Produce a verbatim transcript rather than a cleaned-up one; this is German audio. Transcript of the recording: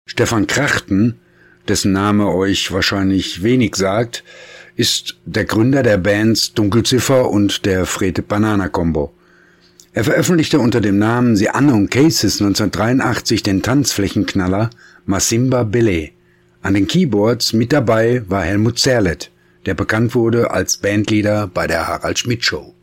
Stefan Krachten, dessen Name euch wahrscheinlich wenig sagt, ist der Gründer der Bands Dunkelziffer und der Frete Banana Combo. Er veröffentlichte unter dem Namen The Unknown Cases neunzehnhundertdreiundachtzig den Tanzflächenknaller Masimba Belay. An den Keyboards mit dabei war Helmut Zerlett, der bekannt wurde als Bandleader bei der Harald Schmidt Show.